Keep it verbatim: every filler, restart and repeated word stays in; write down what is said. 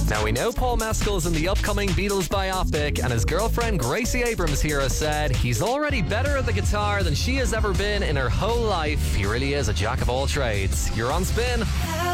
Now we know Paul Mescal's in the upcoming Beatles biopic, and his girlfriend Gracie Abrams here has said he's already better at the guitar than she has ever been in her whole life. He really is a jack of all trades. You're on Spin.